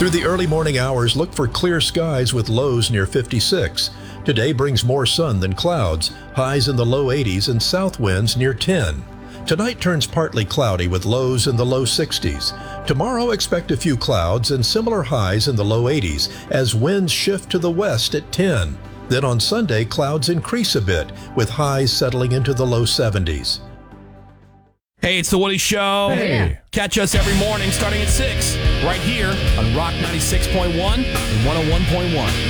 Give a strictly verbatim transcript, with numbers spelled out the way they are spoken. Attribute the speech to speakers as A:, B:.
A: Through the early morning hours, look for clear skies with lows near fifty-six. Today brings more sun than clouds, highs in the low eighties and south winds near ten. Tonight turns partly cloudy with lows in the low sixties. Tomorrow expect a few clouds and similar highs in the low eighties as winds shift to the west at ten. Then on Sunday, clouds increase a bit with highs settling into the low seventies.
B: Hey, it's The Woody Show.
C: Hey.
B: Catch us every morning starting at six, right here on Rock ninety-six point one and one oh one point one.